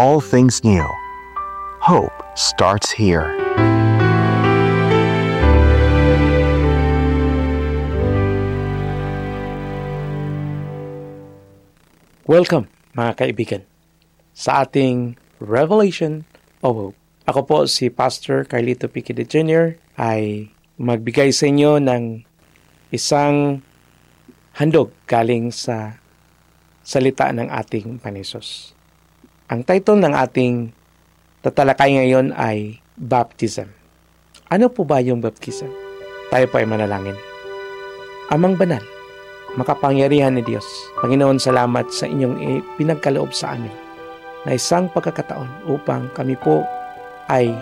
all things new. Hope starts here. Welcome mga kaibigan sa ating Revelation of Hope. Ako po si Pastor Carlito Piquide Jr. ay magbigay sa inyo ng isang handog galing sa salita ng ating Panginoon. Ang title ng ating tatalakay ngayon ay Baptism. Ano po ba yung baptism? Tayo po ay manalangin. Amang banal, makapangyarihan ni Diyos, Panginoon, salamat sa inyong pinagkaloob sa amin na isang pagkakataon upang kami po ay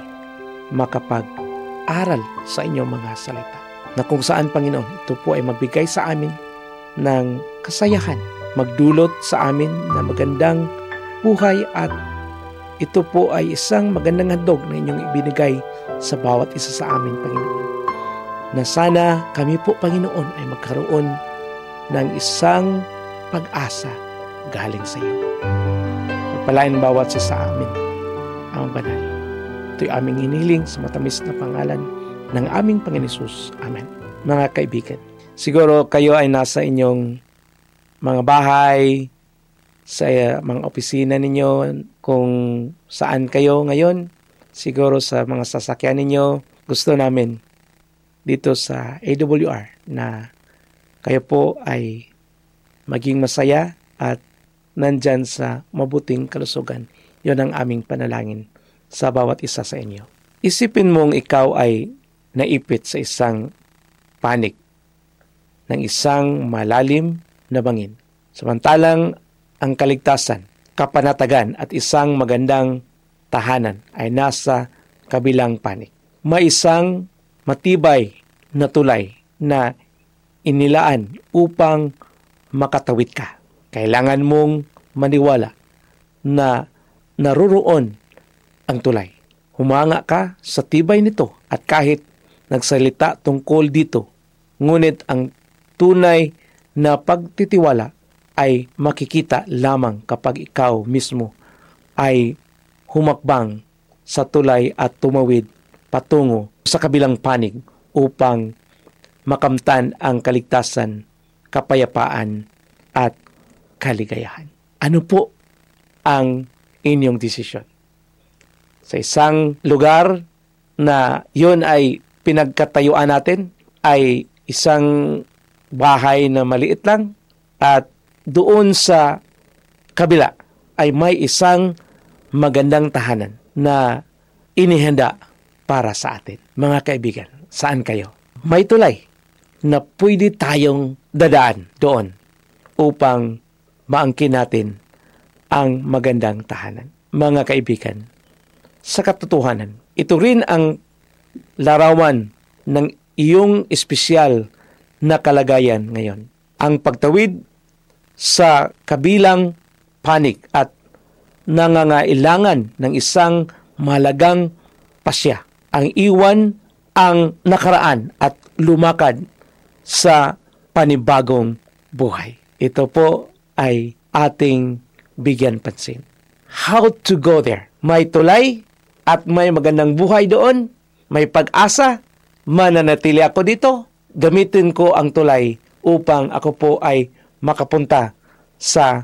makapag-aral sa inyong mga salita. Na kung saan, Panginoon, ito po ay magbigay sa amin ng kasayahan, magdulot sa amin na magandang buhay, at ito po ay isang magandang handog na inyong ibinigay sa bawat isa sa amin, Panginoon. Na sana kami po, Panginoon, ay magkaroon ng isang pag-asa galing sa iyo. Pagpalain bawat isa sa amin, ang banal. Ito'y aming hinihiling sa matamis na pangalan ng aming Panginoon Hesus. Amen. Mga kaibigan, siguro kayo ay nasa inyong mga bahay, sa mga opisina ninyo, kung saan kayo ngayon, siguro sa mga sasakyan ninyo. Gusto namin dito sa AWR na kayo po ay maging masaya at nandyan sa mabuting kalusugan. Yon ang aming panalangin sa bawat isa sa inyo. Isipin mong ikaw ay naipit sa isang panig ng isang malalim na bangin. Samantalang ang kaligtasan, kapanatagan at isang magandang tahanan ay nasa kabilang panig. May isang matibay na tulay na inilaan upang makatawid ka. Kailangan mong maniwala na naruroon ang tulay. Humanga ka sa tibay nito at kahit nagsalita tungkol dito, ngunit ang tunay na pagtitiwala ay makikita lamang kapag ikaw mismo ay humakbang sa tulay at tumawid patungo sa kabilang panig upang makamtan ang kaligtasan, kapayapaan at kaligayahan. Ano po ang inyong desisyon? Sa isang lugar na yun ay pinagkatayuan natin, ay isang bahay na maliit lang, at doon sa kabila ay may isang magandang tahanan na inihanda para sa atin. Mga kaibigan, saan kayo? May tulay na pwede tayong dadaan doon upang maangkin natin ang magandang tahanan. Mga kaibigan, sa katotohanan, ito rin ang larawan ng iyong espesyal na kalagayan ngayon. Ang pagtawid sa kabilang panig at nangangailangan ng isang mahalagang pasya. Ang iwan ang nakaraan at lumakad sa panibagong buhay. Ito po ay ating bigyan pansin. How to go there? May tulay at may magandang buhay doon. May pag-asa. Mananatili ako dito. Gamitin ko ang tulay upang ako po ay makapunta sa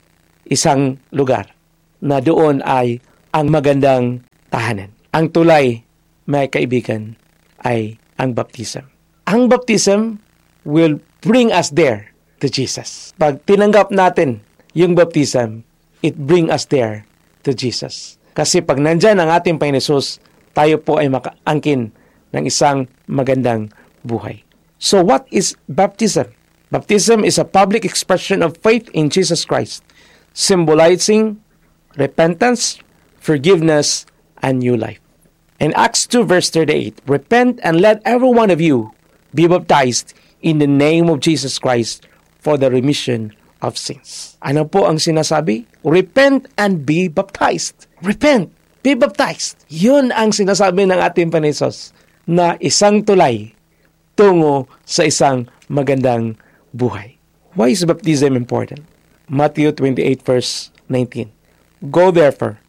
isang lugar na doon ay ang magandang tahanan. Ang tulay, mga kaibigan, ay ang baptism. Ang baptism will bring us there to Jesus. Pag tinanggap natin yung baptism, it bring us there to Jesus. Kasi pag nandyan ang ating Panginoon Hesus, tayo po ay makaangkin ng isang magandang buhay. So what is baptism? Baptism is a public expression of faith in Jesus Christ, symbolizing repentance, forgiveness, and new life. In Acts 2 verse 38, repent and let every one of you be baptized in the name of Jesus Christ for the remission of sins. Ano po ang sinasabi? Repent and be baptized. Repent, be baptized. Yun ang sinasabi ng ating Panginoon Hesus, na isang tulay tungo sa isang magandang buhay. Why is baptism important? Matthew 28 verse 19. Go therefore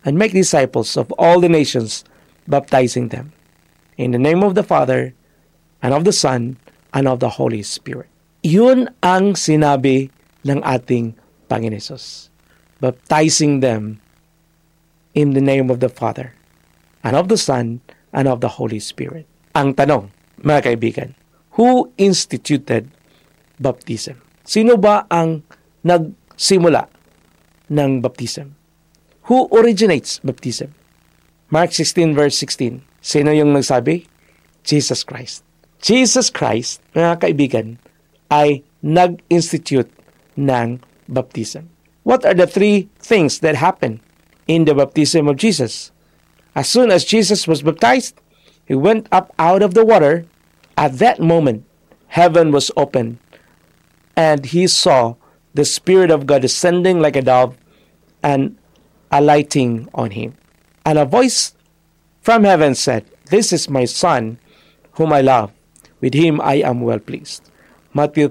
and make disciples of all the nations, baptizing them in the name of the Father, and of the Son, and of the Holy Spirit. Yun ang sinabi ng ating Panginoon Hesus. Baptizing them in the name of the Father, and of the Son, and of the Holy Spirit. Ang tanong, mga kaibigan, who instituted baptism? Sino ba ang nagsimula ng baptism? Who originates baptism? Mark 16 verse 16. Sino yung nagsabi? Jesus Christ. Jesus Christ, mga kaibigan, ay nag-institute ng baptism. What are the three things that happened in the baptism of Jesus? As soon as Jesus was baptized, he went up out of the water. At that moment, heaven was opened, and he saw the Spirit of God descending like a dove and alighting on him. And a voice from heaven said, "This is my Son, whom I love. With him I am well pleased." Matthew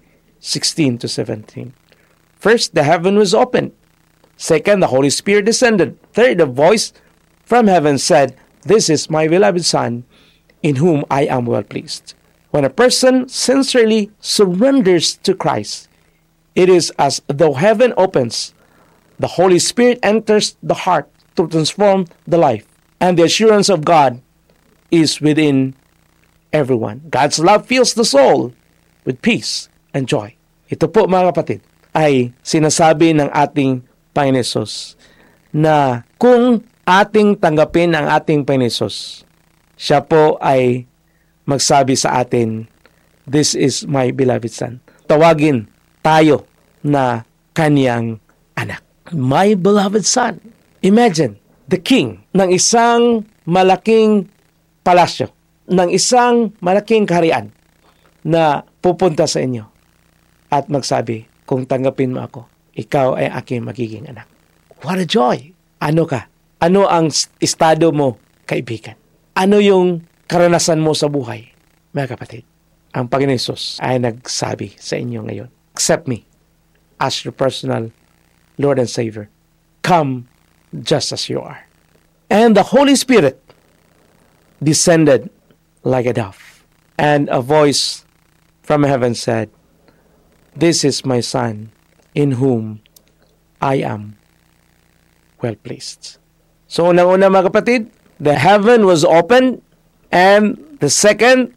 3:16-17. First, the heaven was opened. Second, the Holy Spirit descended. Third, a voice from heaven said, "This is my beloved Son, in whom I am well pleased." When a person sincerely surrenders to Christ, it is as though heaven opens. The Holy Spirit enters the heart to transform the life, and the assurance of God is within everyone. God's love fills the soul with peace and joy. Ito po, mga kapatid, ay sinasabi ng ating Panginoon Hesus na kung ating tanggapin ang ating Panginoon Hesus, siya po ay magsabi sa atin, "This is my beloved Son." Tawagin tayo na kaniyang anak. My beloved Son. Imagine, the king ng isang malaking palasyo, ng isang malaking kaharian na pupunta sa inyo at magsabi, "Kung tanggapin mo ako, ikaw ay aking magiging anak." What a joy! Ano ka? Ano ang estado mo, kaibigan? Ano yung karanasan mo sa buhay, mga kapatid? Ang Panginoon Hesus ay nagsabi sa inyo ngayon, "Accept me as your personal Lord and Savior. Come just as you are." And the Holy Spirit descended like a dove, and a voice from heaven said, "This is my Son, in whom I am well pleased." So, unang-una, mga kapatid, the heaven was opened, and the second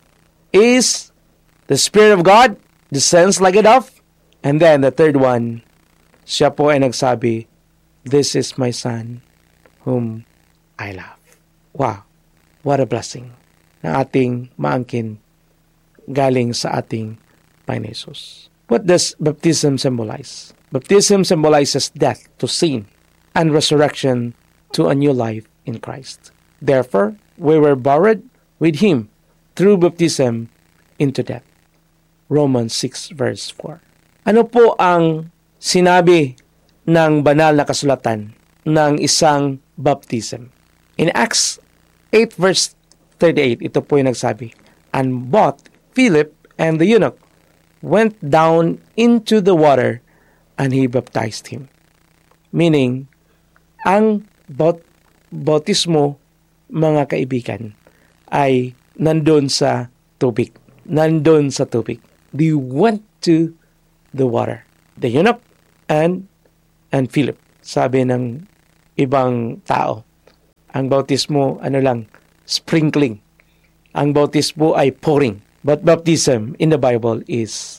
is the Spirit of God descends like a dove, and then the third one, siya po ay nagsabi, "This is my Son, whom I love." Wow! What a blessing na ating maangkin galing sa ating Panginoon Hesus. What does baptism symbolize? Baptism symbolizes death to sin and resurrection to a new life in Christ. Therefore, we were buried with Him through baptism into death. Romans 6 verse 4. Ano po ang sinabi ng banal na kasulatan ng isang baptism? In Acts 8 verse 38, ito po yung nagsabi, "And both Philip and the eunuch went down into the water, and he baptized him." Meaning, ang bautismo, mga kaibigan, ay nandun sa tubig. Nandun sa tubig. They went to the water. The eunuch and Philip. Sabi ng ibang tao, ang bautismo, sprinkling. Ang bautismo ay pouring. But baptism in the Bible is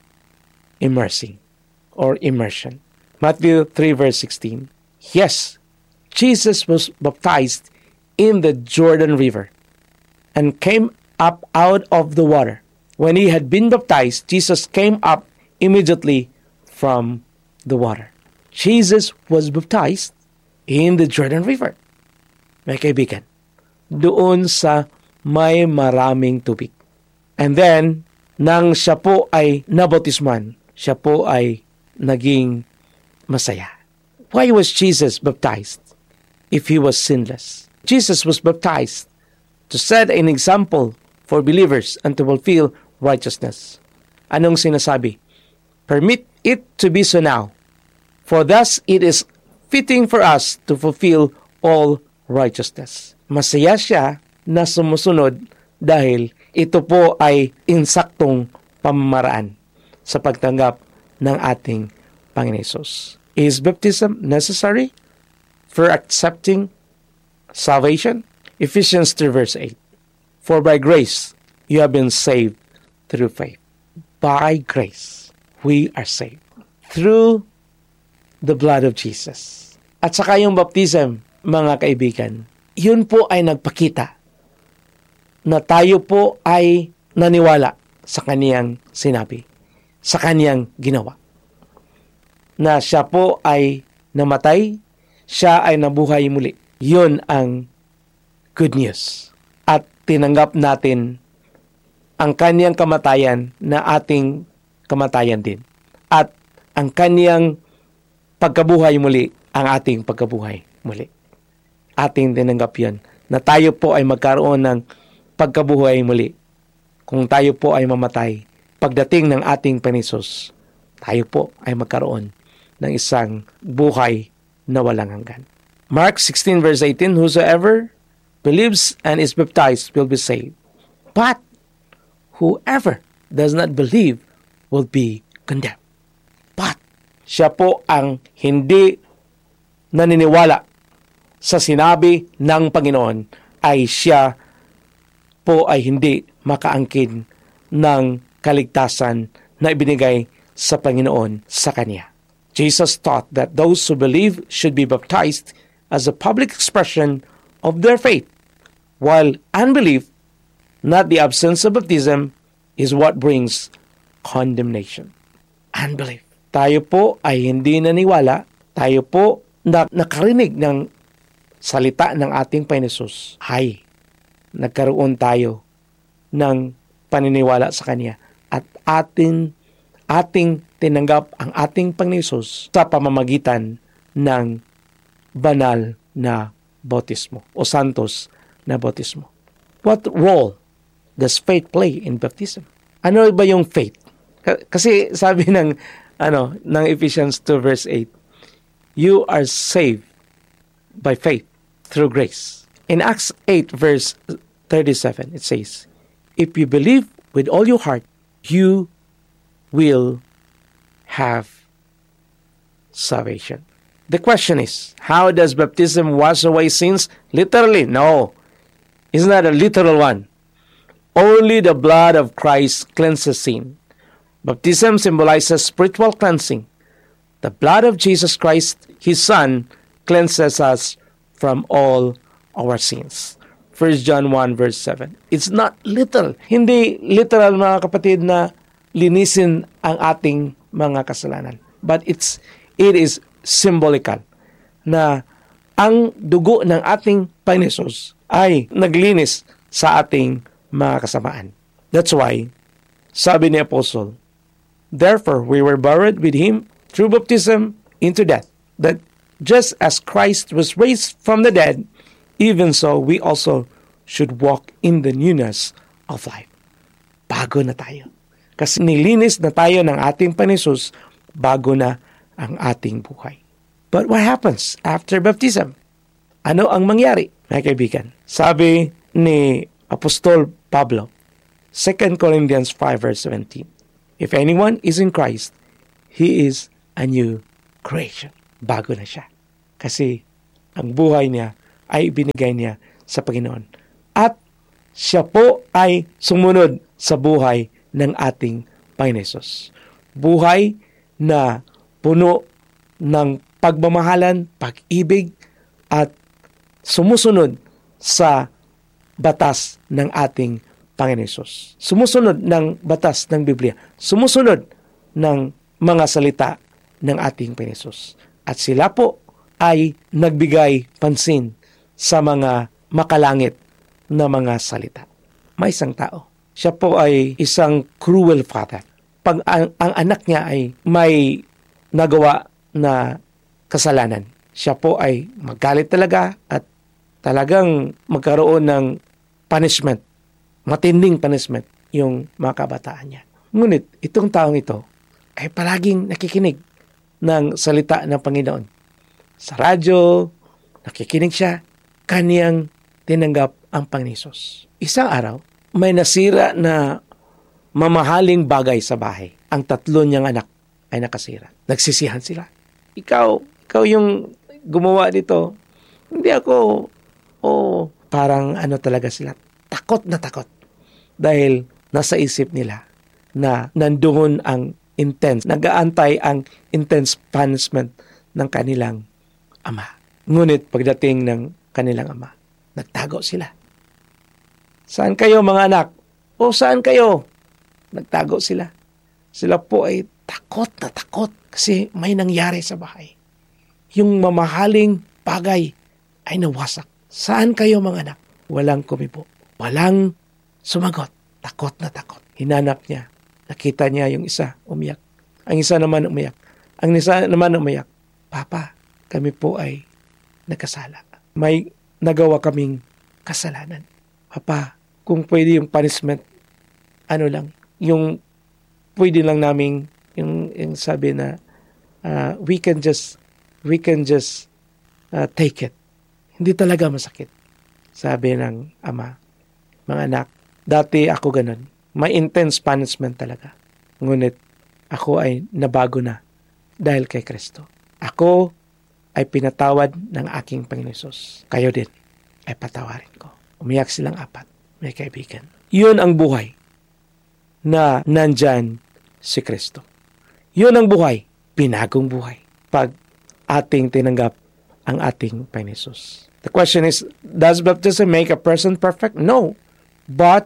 immersing or immersion. Matthew 3 verse 16. Yes, Jesus was baptized in the Jordan River and came up out of the water. When he had been baptized, Jesus came up immediately from the water. Jesus was baptized in the Jordan River. May kaibigan, doon sa may maraming tubig. And then, nang siya po ay nabautisman, siya po ay naging masaya. Why was Jesus baptized if He was sinless? Jesus was baptized to set an example for believers and to fulfill righteousness. Anong sinasabi? Permit it to be so now, for thus it is fitting for us to fulfill all righteousness. Masaya siya na sumusunod dahil ito po ay insaktong pamamaraan sa pagtanggap ng ating Panginoon Hesus. Is baptism necessary for accepting salvation? Ephesians 2 verse 8. For by grace you have been saved through faith. By grace we are saved through the blood of Jesus. At saka yung baptism, mga kaibigan, yun po ay nagpakita na tayo po ay naniwala sa kaniyang sinabi, sa kaniyang ginawa. Na siya po ay namatay, siya ay nabuhay muli. Yun ang good news. At tinanggap natin ang kaniyang kamatayan na ating kamatayan din. At ang kaniyang pagkabuhay muli, ang ating pagkabuhay muli. Ating tinanggap yan, na tayo po ay magkaroon ng pagkabuhay muli. Kung tayo po ay mamatay, pagdating ng ating Panginoon, tayo po ay magkaroon ng isang buhay na walang hanggan. Mark 16 verse 18, whosoever believes and is baptized will be saved. But whoever does not believe will be condemned. But siya po ang hindi naniniwala sa sinabi ng Panginoon ay siya po ay hindi makaangkin ng kaligtasan na ibinigay sa Panginoon sa Kanya. Jesus taught that those who believe should be baptized as a public expression of their faith, while unbelief, not the absence of baptism, is what brings condemnation. Unbelief. Tayo po ay hindi naniwala, tayo po na nakarinig ng salita ng ating Panginoon, ay nagkaroon tayo ng paniniwala sa Kanya at ating tinanggap ang ating Panginoon sa pamamagitan ng banal na bautismo o santos na bautismo. What role does faith play in baptism? Ano ba yung faith? Kasi sabi ng Ephesians 2 verse 8, you are saved by faith through grace. In Acts 8 verse 37, it says, if you believe with all your heart, you will have salvation. The question is, how does baptism wash away sins? Literally, no. It's not a literal one. Only the blood of Christ cleanses sin. Baptism symbolizes spiritual cleansing. The blood of Jesus Christ, His Son, cleanses us from all our sins. 1 John 1 verse 7. It's not literal. Hindi literal, mga kapatid, na linisin ang ating mga kasalanan. But it is symbolical na ang dugo ng ating Panginoon ay naglinis sa ating mga kasamaan. That's why, sabi ni Apostle, therefore we were buried with Him through baptism into death, that just as Christ was raised from the dead, even so we also should walk in the newness of life. Bago na tayo. Kasi nilinis na tayo ng ating Panginoon, bago na ang ating buhay. But what happens after baptism? Ano ang mangyari, mga kaibigan? Sabi ni Apostol Pablo, 2 Corinthians 5 verse 17, if anyone is in Christ, he is a new creation. Bago na siya. Kasi ang buhay niya ay ibinigay niya sa Panginoon. At siya po ay sumunod sa buhay ng ating Panginoon. Buhay na puno ng pagmamahalan, pag-ibig, at sumusunod sa batas ng ating Panginoon. Sumusunod ng batas ng Biblia. Sumusunod ng mga salita ng ating Panginoon. At sila po ay nagbigay pansin sa mga makalangit na mga salita. May isang tao. Siya po ay isang cruel father. Pag ang anak niya ay may nagawa na kasalanan, siya po ay magalit talaga at talagang magkaroon ng punishment, matinding punishment yung mga kabataan niya. Ngunit itong taong ito ay palaging nakikinig ng salita ng Panginoon. sa radyo, nakikinig siya, kaniyang tinanggap ang Panginoon Hesus. Isang araw, may nasira na mamahaling bagay sa bahay. Ang 3 niyang anak ay nakasira. Nagsisihan sila. Ikaw yung gumawa dito. Hindi ako. Parang talaga sila. Takot na takot. Dahil nasa isip nila na nandoon ang nag-aantay ang intense punishment ng kanilang ama. Ngunit pagdating ng kanilang ama, nagtago sila. Saan kayo mga anak? Saan kayo? Nagtago sila. Sila po ay takot na takot kasi may nangyari sa bahay. Yung mamahaling bagay ay nawasak. Saan kayo mga anak? Walang kumibo. Walang sumagot. Takot na takot. Hinanap niya. Nakita niya yung isa umiyak. Ang isa naman umiyak. Ang isa naman umiyak. Papa, kami po ay nagkasala. May nagawa kaming kasalanan. Papa, kung pwede yung punishment, yung pwede lang namin, yung sabi na, we can just take it. Hindi talaga masakit. Sabi ng ama, mga anak, dati ako ganun. May intense punishment talaga. Ngunit ako ay nabago na dahil kay Kristo. Ako ay pinatawad ng aking Panginoon Hesus. Kayo din ay patawarin ko. Umiyak silang 4, may kaibigan. Yun ang buhay na nandyan si Kristo. Yun ang buhay, pinagong buhay. Pag ating tinanggap ang ating Panginoon Hesus. The question is, does baptism make a person perfect? No. But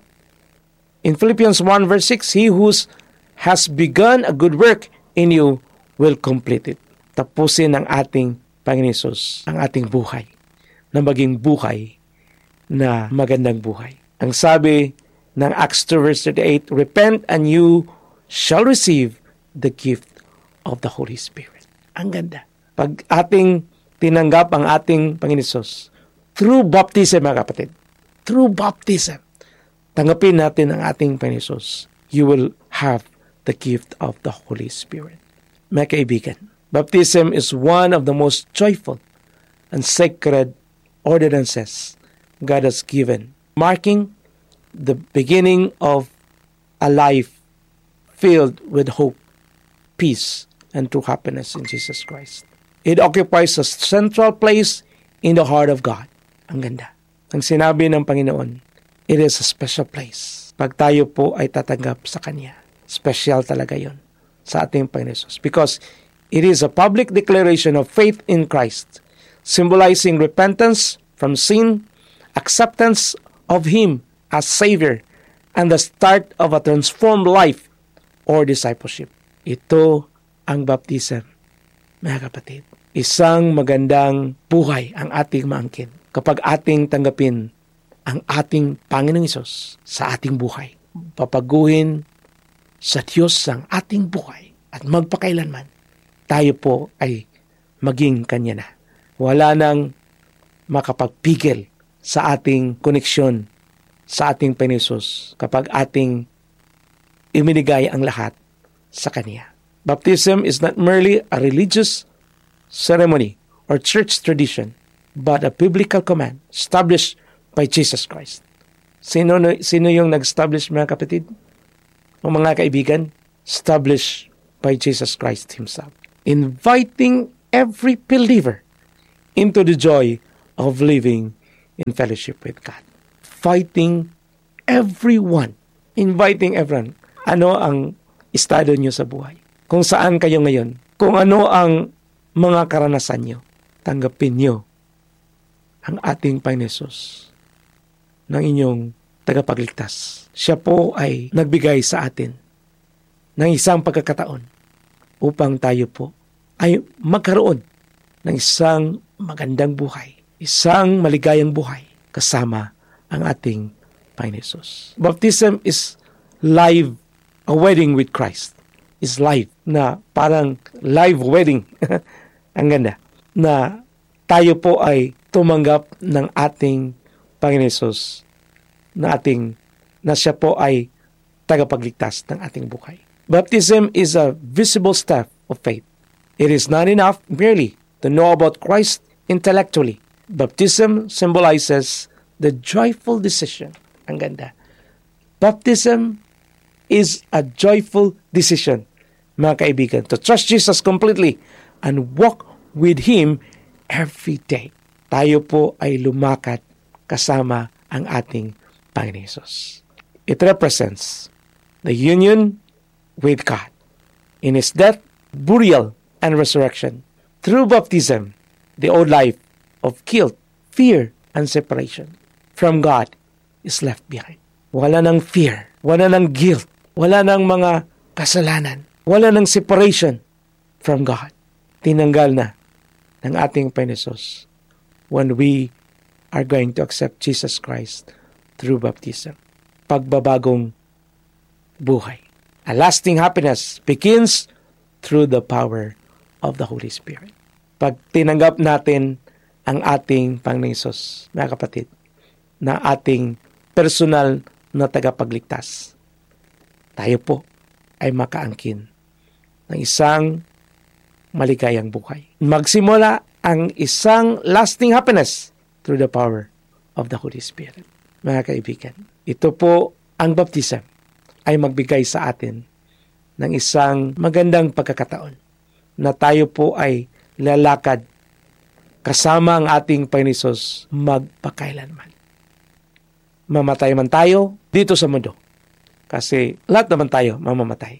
in Philippians 1 verse 6, he who has begun a good work in you will complete it. Tapusin ng ating Panginoon Hesus ang ating buhay na maging buhay na magandang buhay. Ang sabi ng Acts 2 verse 38, repent and you shall receive the gift of the Holy Spirit. Ang ganda. Pag ating tinanggap ang ating Panginoon Hesus through baptism, mga kapatid, through baptism, tanggapin natin ang ating Panginoon Hesus, you will have the gift of the Holy Spirit. Mga kaibigan, baptism is one of the most joyful and sacred ordinances God has given, marking the beginning of a life filled with hope, peace, and true happiness in Jesus Christ. It occupies a central place in the heart of God. Ang ganda. Ang sinabi ng Panginoon, it is a special place. Pag tayo po ay tatanggap sa Kanya, special talaga yon sa ating Panginoon Hesus. Because it is a public declaration of faith in Christ, symbolizing repentance from sin, acceptance of Him as Savior, and the start of a transformed life or discipleship. Ito ang baptism, mga kapatid. Isang magandang buhay ang ating maangkin kapag ating tanggapin ang ating Panginoong Hesus sa ating buhay. Papaguhin sa Diyos ang ating buhay at magpakailanman tayo po ay maging Kanya na. Wala nang makapagpigil sa ating koneksyon sa ating Panginoong Hesus kapag ating iminigay ang lahat sa Kanya. Baptism is not merely a religious ceremony or church tradition, but a biblical command established by Jesus Christ. Sino yung nag-establish, mga kapatid? O mga kaibigan? Established by Jesus Christ Himself. Inviting every believer into the joy of living in fellowship with God. Inviting everyone. Ano ang estado nyo sa buhay? Kung saan kayo ngayon? Kung ano ang mga karanasan nyo? Tanggapin nyo ang ating Panginoon Hesus ng inyong tagapagligtas. Siya po ay nagbigay sa atin ng isang pagkakataon upang tayo po ay magkaroon ng isang magandang buhay, isang maligayang buhay kasama ang ating Panginoon Hesus. Baptism is live, a wedding with Christ. Is live, na parang live wedding. Ang ganda. Na tayo po ay tumanggap ng ating Panginoon Hesus na siya po ay tagapagligtas ng ating buhay. Baptism is a visible step of faith. It is not enough merely to know about Christ intellectually. Baptism symbolizes the joyful decision. Ang ganda. Baptism is a joyful decision, mga kaibigan, to trust Jesus completely and walk with Him every day. Tayo po ay lumakad kasama ang ating Panginoon Hesus. It represents the union with God in His death, burial, and resurrection. Through baptism, the old life of guilt, fear, and separation from God is left behind. Wala ng fear, wala ng guilt, wala ng mga kasalanan, wala ng separation from God. Tinanggal na ng ating Panginoon Hesus when we are going to accept Jesus Christ through baptism. Pagbabagong buhay. A lasting happiness begins through the power of the Holy Spirit. Pag tinanggap natin ang ating Panginoon Hesus, mga kapatid, na ating personal na tagapagligtas, tayo po ay makaangkin ng isang maligayang buhay. Magsimula ang isang lasting happiness through the power of the Holy Spirit. Mga kaibigan, ito po ang baptism ay magbigay sa atin ng isang magandang pagkakataon na tayo po ay lalakad kasama ang ating Panginoon Hesus magpakailanman. Mamatay man tayo dito sa mundo, kasi lahat naman tayo mamamatay.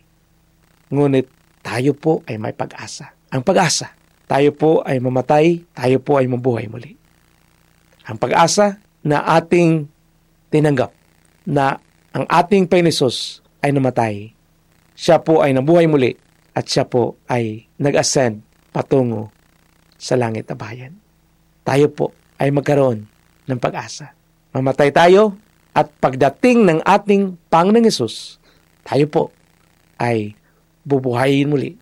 Ngunit tayo po ay may pag-asa. Ang pag-asa, tayo po ay mamatay, tayo po ay mabuhay muli. Ang pag-asa na ating tinanggap na ang ating Panginoon Hesus ay namatay, siya po ay nabuhay muli at siya po ay nag-ascend patungo sa langit na bayan. Tayo po ay magkaroon ng pag-asa. Mamatay tayo at pagdating ng ating Panginoong Hesus, tayo po ay bubuhayin muli.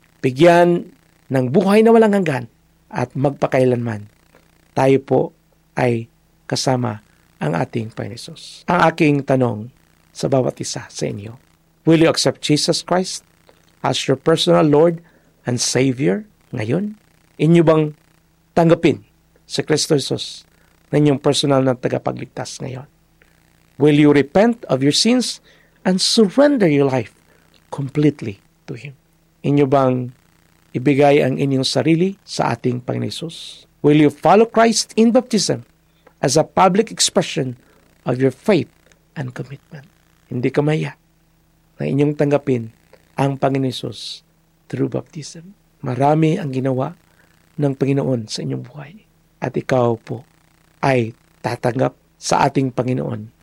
Bigyan ng buhay na walang hanggan at magpakailanman. Tayo po ay kasama ang ating Panginoon Hesus. Ang aking tanong sa bawat isa sa inyo, will you accept Jesus Christ as your personal Lord and Savior ngayon? Inyo bang tanggapin si Kristo Jesus na inyong personal na tagapagligtas ngayon? Will you repent of your sins and surrender your life completely to Him? Inyo bang ibigay ang inyong sarili sa ating Panginoon Hesus? Will you follow Christ in baptism as a public expression of your faith and commitment? Hindi ka maya na inyong tanggapin ang Panginoon Hesus through baptism. Marami ang ginawa ng Panginoon sa inyong buhay. At ikaw po ay tatanggap sa ating Panginoon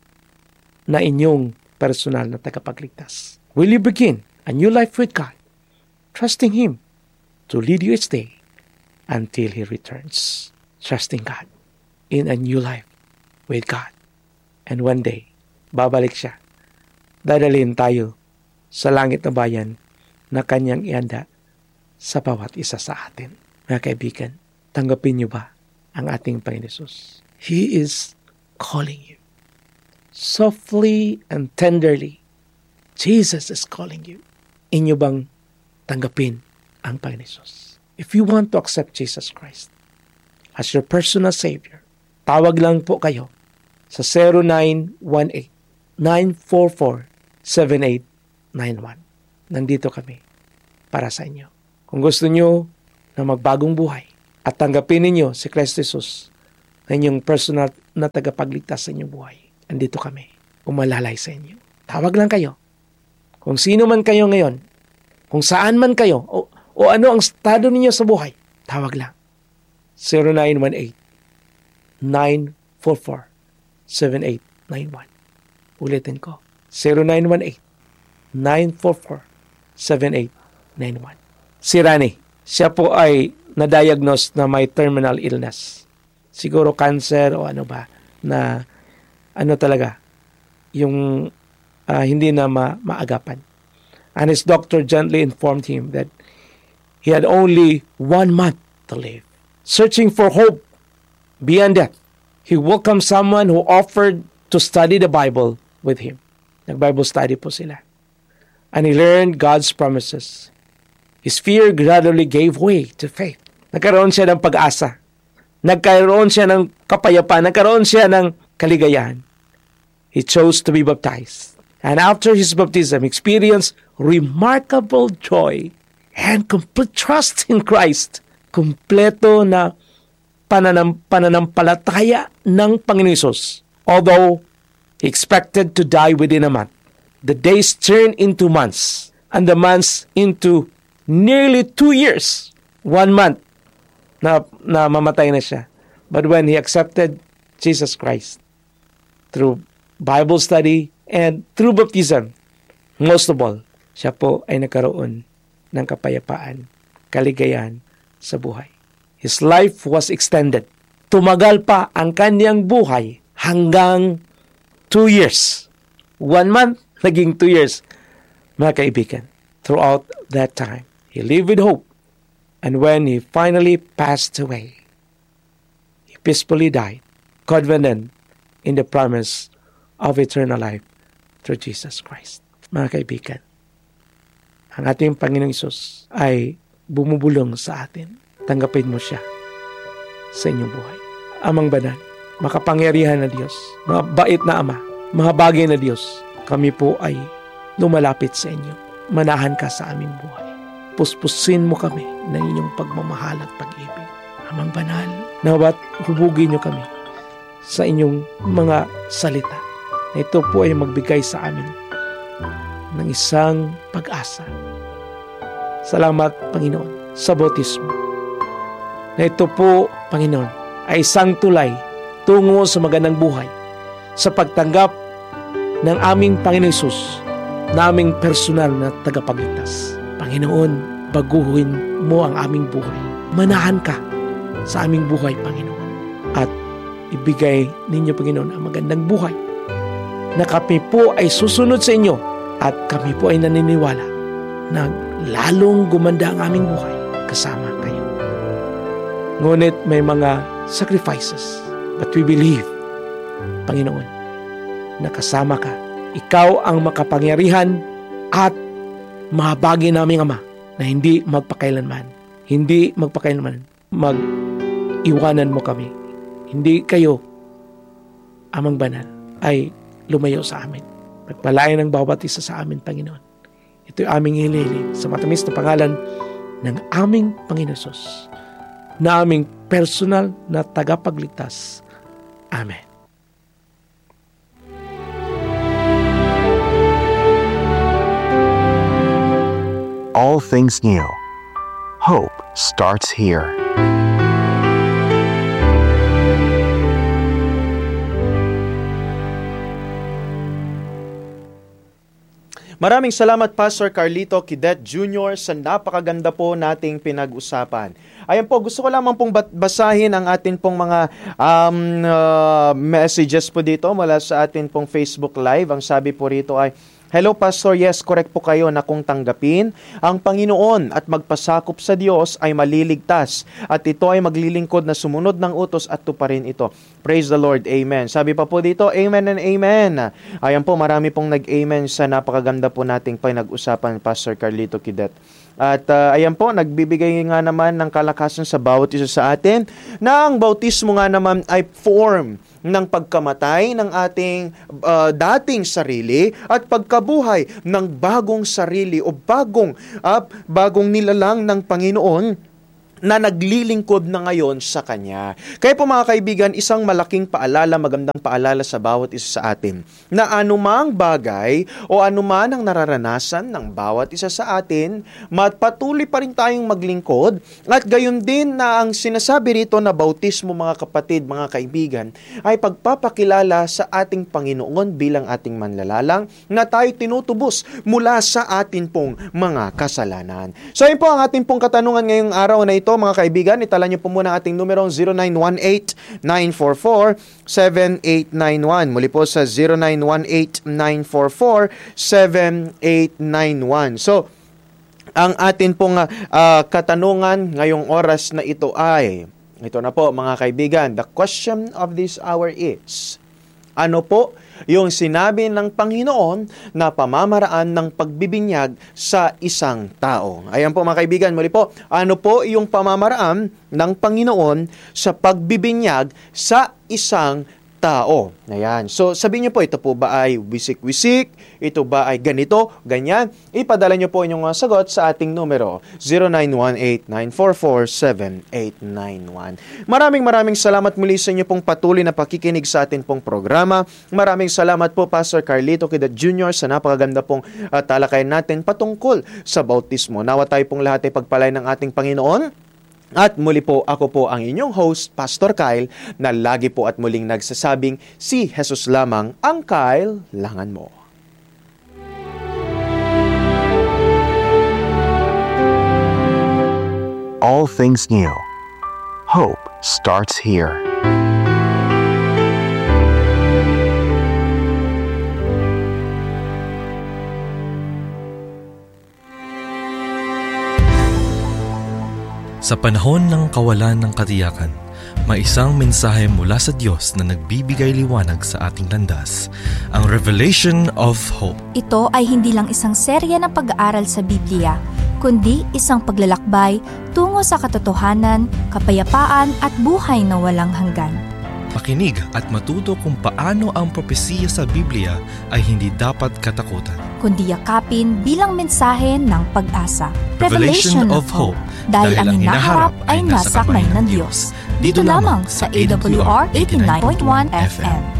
na inyong personal na tagapagligtas. Will you begin a new life with God, trusting Him to lead you each day until He returns? Trusting God in a new life with God. And one day, babalik siya. Dadalhin tayo sa langit na bayan na Kanyang ihanda sa bawat isa sa atin. Mga kaibigan, tanggapin niyo ba ang ating Panginoon Hesus? He is calling you. Softly and tenderly, Jesus is calling you. Inyo bang tanggapin ang Panginoon Hesus? If you want to accept Jesus Christ as your personal Savior, tawag lang po kayo sa 0918-944-7891. Nandito kami para sa inyo. Kung gusto nyo na magbagong buhay at tanggapin ninyo si Kristo Jesus na inyong personal na tagapagligtas sa inyong buhay, andito kami, umalalay sa inyo. Tawag lang kayo. Kung sino man kayo ngayon, kung saan man kayo, o ano ang estado ninyo sa buhay, tawag lang. 0918-944-7891. Ulitin ko. 0918-944-7891. Si Rani, siya po ay na-diagnose na may terminal illness. Siguro cancer o ano ba, na ano talaga, yung hindi na maagapan. And his doctor gently informed him that he had only 1 month to live. Searching for hope beyond death, he welcomed someone who offered to study the Bible with him. Nag-Bible study po sila. And he learned God's promises. His fear gradually gave way to faith. Nagkaroon siya ng pag-asa. Nagkaroon siya ng kapayapaan. Nagkaroon siya ng kaligayahan. He chose to be baptized. And after his baptism, experienced remarkable joy and complete trust in Christ. Kompleto na pananampalataya ng Panginoon Hesus. Although he expected to die within a month, the days turned into months, and the months into nearly 2 years. 1 month na mamatay na siya. But when he accepted Jesus Christ through Bible study and through baptism, most of all, siya po ay nagkaroon ng kapayapaan, kaligayahan sa buhay. His life was extended. Tumagal pa ang kanyang buhay hanggang 2 years. 1 month, naging 2 years. Mga kaibigan, throughout that time, he lived with hope. And when he finally passed away, he peacefully died, confident in the promise of eternal life through Jesus Christ. Mga kaibigan, ang ating Panginoong Hesus ay bumubulong sa atin. Tanggapin mo siya sa inyong buhay. Amang banal, makapangyarihan na Diyos, mabait na Ama, mahabagay na Diyos, kami po ay lumalapit sa inyo. Manahan ka sa aming buhay. Puspusin mo kami ng inyong pagmamahal at pag-ibig. Amang banal, nawa't hubugin niyo kami sa inyong mga salita. Na ito po ay magbigay sa amin ng isang pag-asa. Salamat, Panginoon, sa bautismo. Na ito po, Panginoon, ay isang tulay tungo sa magandang buhay sa pagtanggap ng aming Panginoon Hesus na aming personal na tagapagligtas. Panginoon, baguhin mo ang aming buhay. Manahan ka sa aming buhay, Panginoon. At ibigay ninyo, Panginoon, ang magandang buhay na kami po ay susunod sa inyo at kami po ay naniniwala na lalong gumanda ang aming buhay kasama kayo. Ngunit may mga sacrifices, but we believe, Panginoon, na kasama ka. Ikaw ang makapangyarihan at mahabagin naming Ama na hindi magpakailanman. Hindi magpakailanman. Mag-iwanan mo kami. Hindi kayo, Amang Banal, ay lumayo sa amin. Pagpalain ng bawat isa sa amin, Panginoon. Ito'y aming hinihiling sa matamis na pangalan ng aming Panginoon Hesus, na aming personal na tagapagligtas. Amen. All things new. Hope starts here. Maraming salamat, Pastor Carlito Quidet Jr. sa napakaganda po nating pinag-usapan. Ayan po, gusto ko lamang pong basahin ang atin pong mga messages po dito mula sa atin pong Facebook Live. Ang sabi po rito ay, hello Pastor, yes, correct po kayo na kung tanggapin ang Panginoon at magpasakop sa Diyos ay maliligtas at ito ay maglilingkod na sumunod ng utos at tuparin ito. Praise the Lord, Amen. Sabi pa po dito, Amen and Amen. Ayan po, marami pong nag-Amen sa napakaganda po nating pinag-usapan, Pastor Carlito Quidet. At ayan po, nagbibigay nga naman ng kalakasan sa bawat isa sa atin na ang bautismo nga naman ay form ng pagkamatay ng ating dating sarili at pagkabuhay ng bagong sarili o bagong nilalang ng Panginoon na naglilingkod na ngayon sa Kanya. Kaya po mga kaibigan, isang malaking paalala, magandang paalala sa bawat isa sa atin, na anumang bagay o anuman ang nararanasan ng bawat isa sa atin, patuloy pa rin tayong maglingkod, at gayon din na ang sinasabi rito na bautismo, mga kapatid, mga kaibigan, ay pagpapakilala sa ating Panginoon bilang ating manlalalang na tayo tinutubos mula sa atin pong mga kasalanan. So yun po ang ating pong katanungan ngayong araw na ito, mga kaibigan. Itala niyo po muna ating numero 0918-944-7891. Muli po sa 0918-944-7891. So, ang atin pong katanungan ngayong oras na ito ay, ito na po mga kaibigan, the question of this hour is, ano po yung sinabi ng Panginoon na pamamaraan ng pagbibinyag sa isang tao. Ayan po mga kaibigan, muli po, ano po yung pamamaraan ng Panginoon sa pagbibinyag sa isang tao? Ayan. So, sabihin niyo po, ito po ba ay wisik-wisik? Ito ba ay ganito, ganyan? Ipadala niyo po inyong mga sagot sa ating numero, 0918-944-7891. Maraming salamat muli sa inyo pong patuloy na pakikinig sa atin pong programa. Maraming salamat po, Pastor Carlito Quidat Jr. sa napakaganda pong talakayan natin patungkol sa bautismo. Nawa tayo pong lahat ay pagpalain ng ating Panginoon. At muli po, ako po ang inyong host, Pastor Kyle, na lagi po at muling nagsasabing, si Jesus lamang ang kailangan mo. All things new. Hope starts here. Sa panahon ng kawalan ng katiyakan, may isang mensahe mula sa Diyos na nagbibigay liwanag sa ating landas, ang Revelation of Hope. Ito ay hindi lang isang serya ng pag-aaral sa Biblia, kundi isang paglalakbay tungo sa katotohanan, kapayapaan at buhay na walang hanggan. Makinig at matuto kung paano ang propesiya sa Biblia ay hindi dapat katakutan, kundi yakapin bilang mensahe ng pag-asa. Revelation of Hope, dahil ang hinaharap ay nasa kamay ng Diyos. Dito lamang sa AWR 89.1 FM.